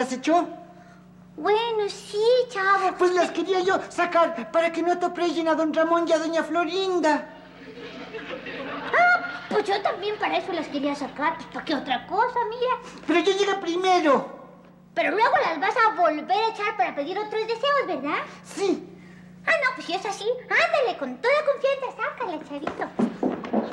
las echó. Bueno, sí, chavo. Pues las quería yo sacar para que no atropellen a don Ramón y a doña Florinda. Ah, pues yo también para eso las quería sacar. Pues, ¿para qué otra cosa, mira? Pero yo llegué primero. Pero luego las vas a volver a echar para pedir otros deseos, ¿verdad? Sí. Ah, no, pues si es así, ándale, con toda confianza, sácala, chavito.